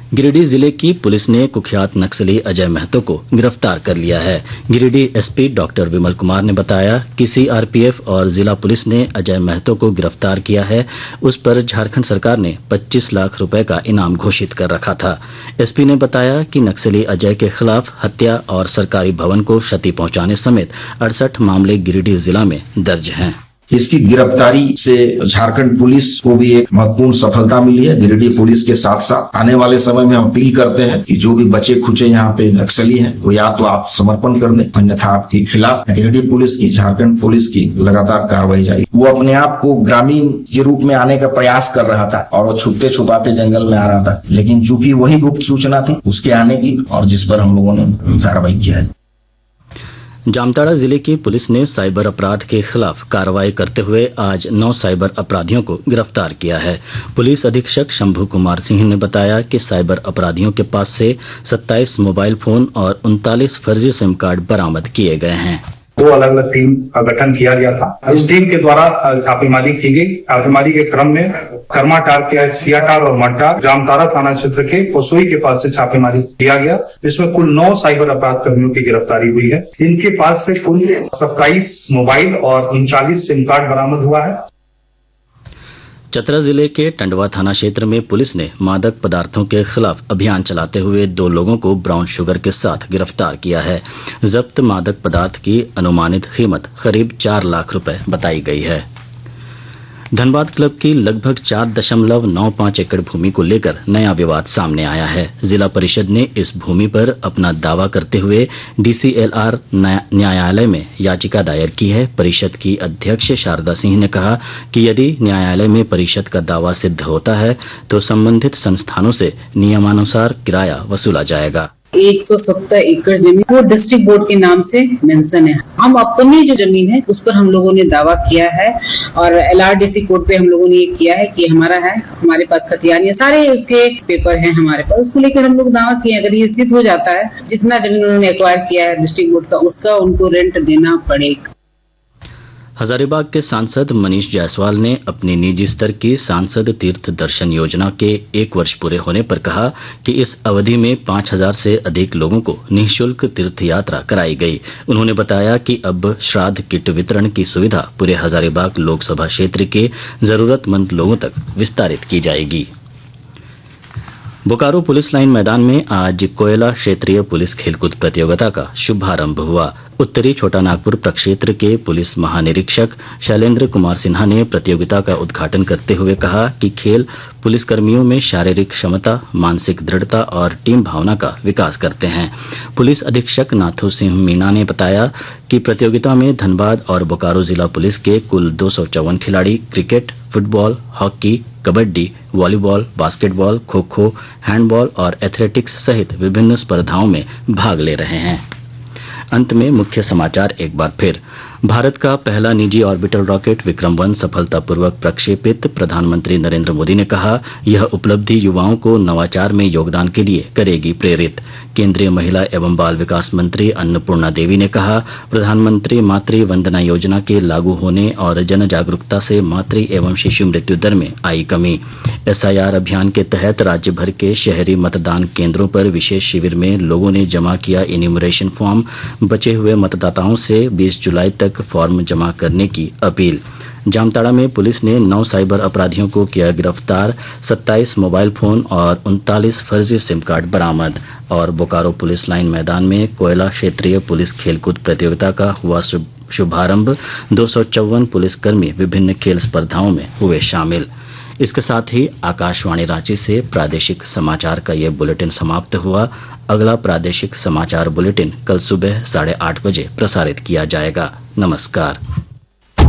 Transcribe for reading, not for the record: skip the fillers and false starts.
गिरिडीह जिले की पुलिस ने कुख्यात नक्सली अजय महतो को गिरफ्तार कर लिया है। गिरिडीह एसपी डॉक्टर विमल कुमार ने बताया कि सीआरपीएफ और जिला पुलिस ने अजय महतो को गिरफ्तार किया है। उस पर झारखंड सरकार ने 25 लाख रुपए का इनाम घोषित कर रखा था। एसपी ने बताया कि नक्सली अजय के खिलाफ हत्या और सरकारी भवन को क्षति पहुंचाने समेत 68 मामले गिरिडीह जिला में दर्ज हैं। इसकी गिरफ्तारी से झारखंड पुलिस को भी एक महत्वपूर्ण सफलता मिली है। गिरिडीह पुलिस के साथ साथ आने वाले समय में हम अपील करते हैं कि जो भी बचे खुचे यहाँ पे नक्सली हैं वो या तो आत्मसमर्पण कर दें, अन्यथा आपके खिलाफ गिरिडीह पुलिस की, झारखंड पुलिस की लगातार कार्रवाई जारी। वो अपने आप को ग्रामीण के रूप में आने का प्रयास कर रहा था और वो छुपते छुपाते जंगल में आ रहा था, लेकिन चूंकि वही गुप्त सूचना थी उसके आने की और जिस पर हम लोगों ने कार्रवाई किया है। जामताड़ा जिले की पुलिस ने साइबर अपराध के खिलाफ कार्रवाई करते हुए आज 9 साइबर अपराधियों को गिरफ्तार किया है। पुलिस अधीक्षक शंभू कुमार सिंह ने बताया कि साइबर अपराधियों के पास से 27 मोबाइल फोन और 39 फर्जी सिम कार्ड बरामद किए गए हैं। 2 अलग अलग टीम का गठन किया गया था। इस टीम के द्वारा छापेमारी की गई। छापेमारी के क्रम में कर्माटार के सियाटार और मट्टार जामताड़ा थाना क्षेत्र के पोसोई के पास से छापेमारी किया गया। इसमें कुल 9 साइबर अपराध कर्मियों की गिरफ्तारी हुई है। इनके पास से कुल 27 मोबाइल और 39 सिम कार्ड बरामद हुआ है। चतरा जिले के टंडवा थाना क्षेत्र में पुलिस ने मादक पदार्थों के खिलाफ अभियान चलाते हुए 2 लोगों को ब्राउन शुगर के साथ गिरफ्तार किया है। जब्त मादक पदार्थ की अनुमानित कीमत करीब 4 लाख रुपए बताई गई है। धनबाद क्लब की लगभग 4.95 एकड़ भूमि को लेकर नया विवाद सामने आया है। जिला परिषद ने इस भूमि पर अपना दावा करते हुए डीसीएलआर न्यायालय में याचिका दायर की है। परिषद की अध्यक्ष शारदा सिंह ने कहा कि यदि न्यायालय में परिषद का दावा सिद्ध होता है तो संबंधित संस्थानों से नियमानुसार किराया वसूला जाएगा। 170 एकड़ जमीन वो डिस्ट्रिक्ट बोर्ड के नाम से मेंशन है। हम अपनी जो जमीन है उस पर हम लोगों ने दावा किया है और एलआरडीसी कोर्ट पे हम लोगों ने ये किया है कि हमारा है, हमारे पास खतियान सारे उसके पेपर हैं हमारे पास। उसको लेकर हम लोग दावा किए। अगर ये सिद्ध हो जाता है जितना जमीन उन्होंने एक्वायर किया है डिस्ट्रिक्ट बोर्ड का उसका उनको रेंट देना पड़ेगा। हजारीबाग के सांसद मनीष जायसवाल ने अपनी निजी स्तर की सांसद तीर्थ दर्शन योजना के 1 वर्ष पूरे होने पर कहा कि इस अवधि में 5000 से अधिक लोगों को निःशुल्क तीर्थ यात्रा कराई गई। उन्होंने बताया कि अब श्राद्ध किट वितरण की सुविधा पूरे हजारीबाग लोकसभा क्षेत्र के जरूरतमंद लोगों तक विस्तारित की जाएगी। बोकारो पुलिस लाइन मैदान में आज कोयला क्षेत्रीय पुलिस खेलकूद प्रतियोगिता का शुभारंभ हुआ। उत्तरी छोटा नागपुर प्रक्षेत्र के पुलिस महानिरीक्षक शैलेंद्र कुमार सिन्हा ने प्रतियोगिता का उद्घाटन करते हुए कहा कि खेल पुलिसकर्मियों में शारीरिक क्षमता, मानसिक दृढ़ता और टीम भावना का विकास करते हैं। पुलिस अधीक्षक नाथू सिंह मीणा ने बताया कि प्रतियोगिता में धनबाद और बोकारो जिला पुलिस के कुल 254 खिलाड़ी cricket, football, hockey, kabaddi, volleyball, basketball, kho kho, handball और एथलेटिक्स सहित विभिन्न स्पर्धाओं में भाग ले रहे हैं। अंत में मुख्य समाचार एक बार फिर। भारत का पहला निजी ऑर्बिटल रॉकेट विक्रम-1 सफलतापूर्वक प्रक्षेपित। प्रधानमंत्री नरेंद्र मोदी ने कहा यह उपलब्धि युवाओं को नवाचार में योगदान के लिए करेगी प्रेरित। केंद्रीय महिला एवं बाल विकास मंत्री अन्नपूर्णा देवी ने कहा प्रधानमंत्री मातृ वंदना योजना के लागू होने और जन जागरूकता से मातृ एवं शिशु मृत्यु दर में आई कमी। एसआईआर अभियान के तहत राज्य भर के शहरी मतदान केंद्रों पर विशेष शिविर में लोगों ने जमा किया इन्यूमरेशन फॉर्म। बचे हुए मतदाताओं से 20 जुलाई तक फॉर्म जमा करने की अपील। जामताड़ा में पुलिस ने 9 साइबर अपराधियों को किया गिरफ्तार। 27 मोबाइल फोन और 39 फर्जी सिम कार्ड बरामद। और बोकारो पुलिस लाइन मैदान में कोयला क्षेत्रीय पुलिस खेलकूद प्रतियोगिता का हुआ शुभारंभ। 254 पुलिसकर्मी विभिन्न खेल स्पर्धाओं में हुए शामिल। इसके साथ ही आकाशवाणी रांची से प्रादेशिक समाचार का ये बुलेटिन समाप्त हुआ। अगला प्रादेशिक समाचार बुलेटिन कल सुबह 8:30 बजे प्रसारित किया जाएगा। नमस्कार।